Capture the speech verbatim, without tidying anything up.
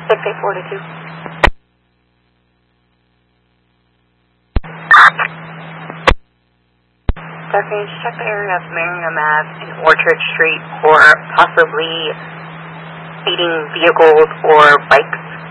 six eight four to two. Sir, can you just check the area of Merriam Ave and Orchard Street for possibly speeding vehicles or bikes?